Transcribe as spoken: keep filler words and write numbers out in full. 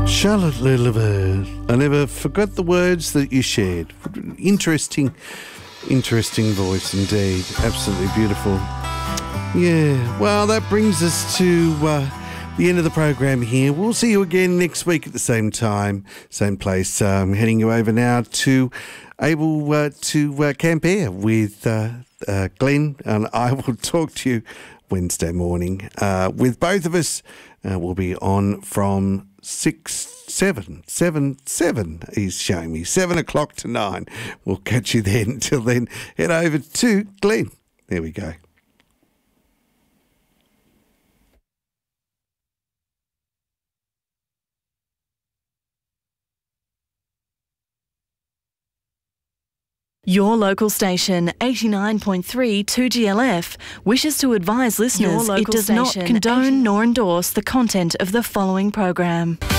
Charlotte Lillivert, I never forgot the words that you shared. Interesting, interesting voice indeed. Absolutely beautiful. Yeah, well, that brings us to uh, the end of the program here. We'll see you again next week at the same time, same place. I'm um, heading you over now to able uh, to uh, Camp Air with uh, uh, Glenn, and I will talk to you Wednesday morning. Uh, with both of us, uh, we'll be on from six, seven, seven, seven. He's showing me seven o'clock to nine. We'll catch you then. Until then, head over to Glenn. There we go. Your local station, eighty-nine point three two G L F, wishes to advise listeners it does not condone nor endorse the content of the following program.